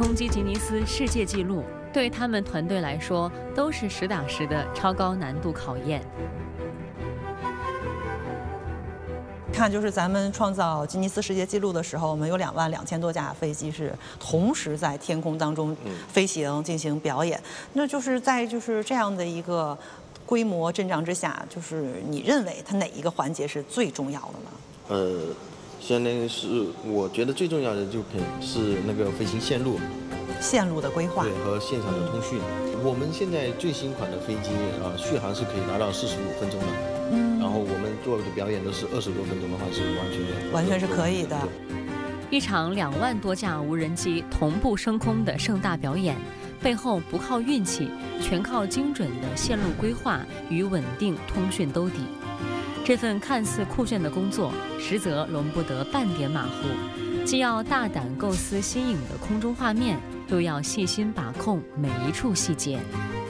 冲击吉尼斯世界纪录，对他们团队来说都是实打实的超高难度考验。 看，就是咱们创造吉尼斯世界纪录的时候，我们有22000多架飞机是同时在天空当中飞行进行表演。那就是在这样的一个规模阵仗之下，就是你认为它哪一个环节是最重要的呢？ 相当于是我觉得最重要的就可能是那个飞行线路的规划， 对，和现场的通讯。我们现在最新款的飞机续航是可以达到45分钟的。然后我们做的表演都是20多分钟的话，是完全是可以的。 一场2万多架无人机同步升空的盛大表演，背后不靠运气，全靠精准的线路规划与稳定通讯兜底。这份看似酷炫的工作，实则容不得半点马虎，既要大胆构思新颖的空中画面，又要细心把控每一处细节。